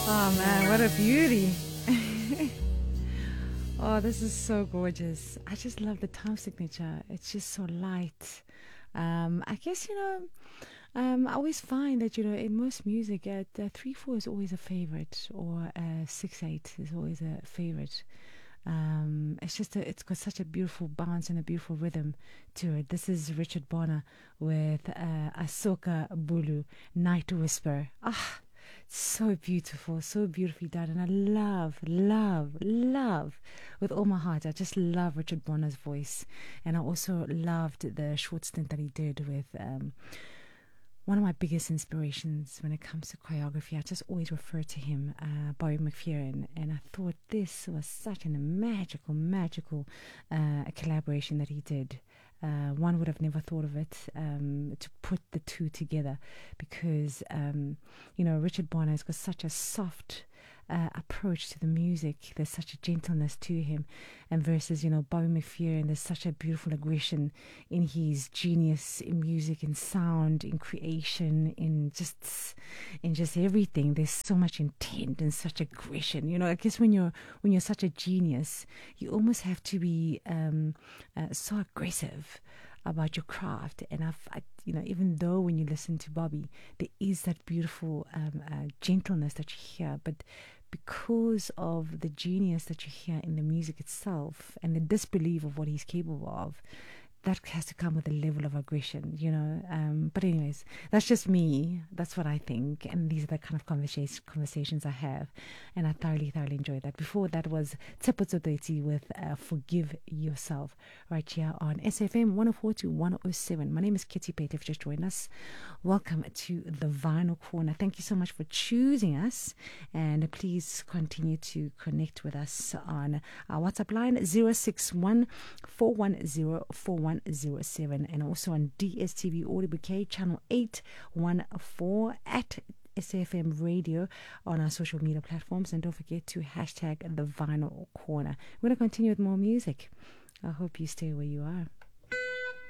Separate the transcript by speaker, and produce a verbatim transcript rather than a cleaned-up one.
Speaker 1: Oh man, what a beauty. Oh, this is so gorgeous. I just love the time signature. It's just so light. Um, I guess, you know, um, I always find that, you know, in most music, uh, the three four is always a favorite, or uh, six eight is always a favorite. Um, it's just a, it's got such a beautiful bounce and a beautiful rhythm to it. This is Richard Bonner with uh, Asoka Bulu, Night Whisper. Ah, so beautiful, so beautifully done. And I love, love, love with all my heart. I just love Richard Bonner's voice. And I also loved the short stint that he did with um, one of my biggest inspirations when it comes to choreography. I just always refer to him, uh, Barry McFerrin, and I thought this was such a magical, magical uh, collaboration that he did. Uh, one would have never thought of it, um, to put the two together, because um, you know, Richard Bonner has got such a soft uh, approach to the music. There's such a gentleness to him, and versus, you know, Bobby McFerrin, there's such a beautiful aggression in his genius in music and sound, in creation, in just in just everything. There's so much intent and such aggression. You know, I guess when you're when you're such a genius, you almost have to be um, uh, so aggressive about your craft. And I've, I, you know, even though when you listen to Bobby, there is that beautiful um, uh, gentleness that you hear, but because of the genius that you hear in the music itself and the disbelief of what he's capable of, that has to come with a level of aggression, you know. Um, but anyways, that's just me. That's what I think, and these are the kind of conversations conversations I have, and I thoroughly, thoroughly enjoy that. Before that was Tsepo Tsotoiti with uh, "Forgive Yourself" right here on S F M one oh four to one oh seven. My name is Kitty Pate. If you just joined us, welcome to the Vinyl Corner. Thank you so much for choosing us, and please continue to connect with us on our WhatsApp line zero six one four one zero four one zero seven, and also on D S T V Audio Bouquet channel eight one four, at S F M Radio on our social media platforms. And don't forget to hashtag the Vinyl Corner. We're going to continue with more music. I hope you stay where you are.